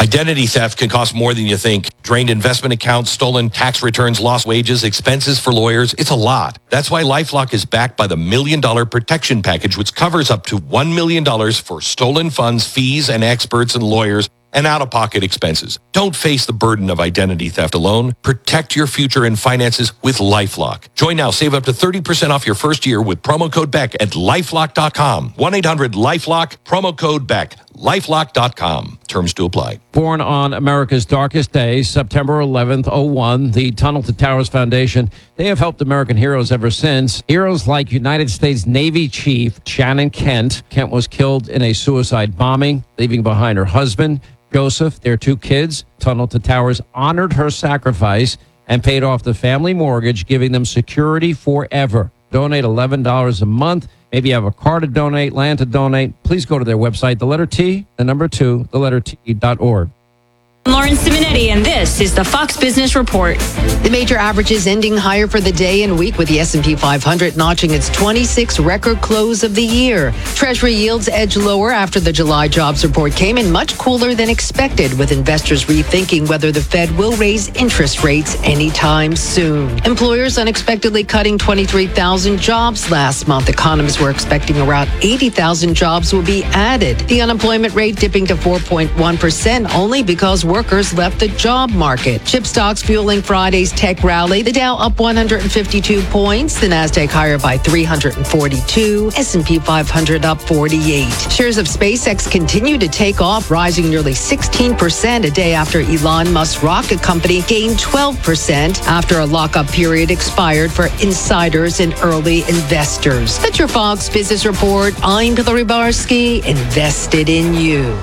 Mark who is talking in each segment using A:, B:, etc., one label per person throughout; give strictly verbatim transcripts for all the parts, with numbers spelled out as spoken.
A: Identity theft can cost more than you think. Drained investment accounts, stolen tax returns, lost wages, expenses for lawyers. It's a lot. That's why LifeLock is backed by the Million Dollar Protection Package, which covers up to one million dollars for stolen funds, fees, and experts and lawyers, and out-of-pocket expenses. Don't face the burden of identity theft alone. Protect your future and finances with LifeLock. Join now. Save up to thirty percent off your first year with promo code Beck at lifelock dot com. one eight hundred lifelock, promo code Beck. lifelock dot com. Terms to apply.
B: Born on America's darkest day, September eleventh, oh one, the Tunnel to Towers Foundation, they have helped American heroes ever since. Heroes like United States Navy Chief Shannon Kent. Kent was killed in a suicide bombing, leaving behind her husband, Joseph, their two kids. Tunnel to Towers honored her sacrifice and paid off the family mortgage, giving them security forever. Donate eleven dollars a month. Maybe you have a car to donate, land to donate. Please go to their website, the letter T, the number two, the letter T dot org.
C: I'm Lauren Simonetti, and this is the Fox Business Report.
D: The major averages ending higher for the day and week, with the S and P five hundred notching its twenty-sixth record close of the year. Treasury yields edge lower after the July jobs report came in much cooler than expected, with investors rethinking whether the Fed will raise interest rates anytime soon. Employers unexpectedly cutting twenty-three thousand jobs last month. Economists were expecting around eighty thousand jobs will be added. The unemployment rate dipping to four point one percent only because workers left the job market. Chip stocks fueling Friday's tech rally. The Dow up one hundred fifty-two points. The Nasdaq higher by three hundred forty-two. S and P five hundred up forty-eight. Shares of SpaceX continue to take off, rising nearly sixteen percent a day after Elon Musk's rocket company gained twelve percent after a lockup period expired for insiders and early investors. That's your Fox Business Report. I'm Hillary Barsky, invested in you.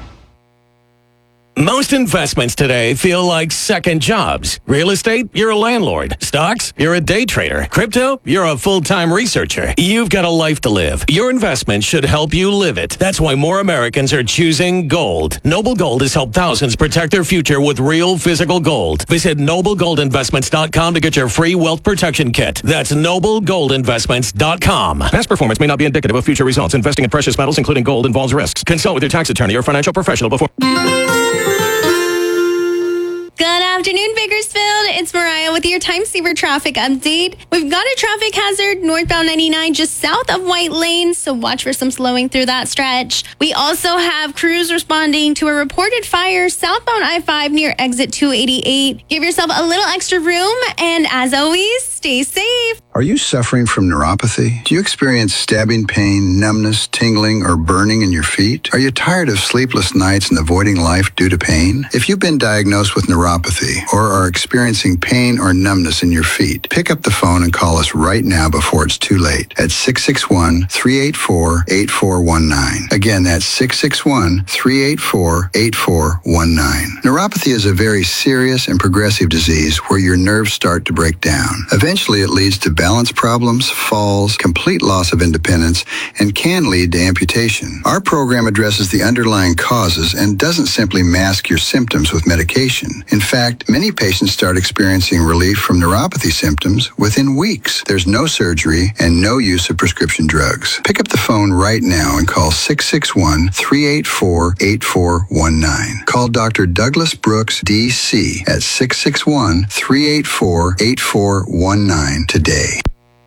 E: Most investments today feel like second jobs. Real estate, you're a landlord. Stocks, you're a day trader. Crypto, you're a full-time researcher. You've got a life to live. Your investment should help you live it. That's why more Americans are choosing gold. Noble Gold has helped thousands protect their future with real physical gold. Visit noble gold investments dot com to get your free wealth protection kit. That's noble gold investments dot com. Past performance may not be indicative of future results. Investing in precious metals, including gold, involves risks. Consult with your tax attorney or financial professional before...
F: Good afternoon, Bakersfield. It's Mariah with your time saver traffic update. We've got a traffic hazard northbound ninety-nine just south of White Lane, so watch for some slowing through that stretch. We also have crews responding to a reported fire southbound I five near exit two eighty-eight. Give yourself a little extra room, and as always, stay safe.
G: Are you suffering from neuropathy? Do you experience stabbing pain, numbness, tingling, or burning in your feet? Are you tired of sleepless nights and avoiding life due to pain? If you've been diagnosed with neuropathy or are experiencing pain or numbness in your feet, pick up the phone and call us right now before it's too late at six six one, three eight four, eight four one nine. Again, that's six six one, three eight four, eight four one nine. Neuropathy is a very serious and progressive disease where your nerves start to break down. Eventually, it leads to balance problems, falls, complete loss of independence, and can lead to amputation. Our program addresses the underlying causes and doesn't simply mask your symptoms with medication. In fact, many patients start experiencing relief from neuropathy symptoms within weeks. There's no surgery and no use of prescription drugs. Pick up the phone right now and call six six one, three eight four, eight four one nine. Call Doctor Douglas Brooks, D C at six six one, three eight four, eight four one nine today.